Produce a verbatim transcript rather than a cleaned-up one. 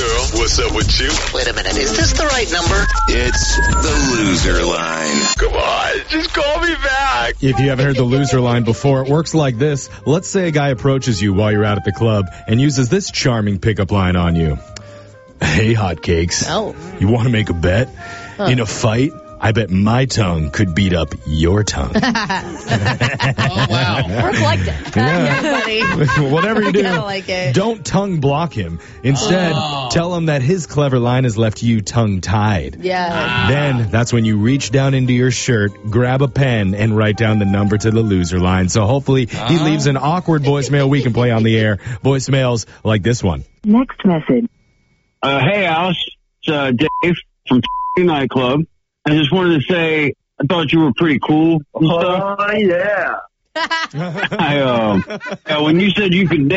girl. What's up with you? Wait a minute. Is this the right number? It's the loser line. Come on, just call me back. If you haven't heard the loser line before, it works like this. Let's say a guy approaches you while you're out at the club and uses this charming pickup line on you. Hey, hotcakes. Oh. You want to make a bet? Huh. In a fight, I bet my tongue could beat up your tongue. Oh, wow. We're collective. Yeah. Funny. Whatever you do, I like it. don't tongue block him. Instead, oh. tell him that his clever line has left you tongue-tied. Yeah. Then that's when you reach down into your shirt, grab a pen, and write down the number to the loser line. So hopefully he leaves an awkward voicemail we can play on the air. Voicemails like this one. Next message. Uh, hey, Alice. It's uh, Dave from Nightclub. I just wanted to say I thought you were pretty cool. Oh, yeah. I, um, uh, when you said you could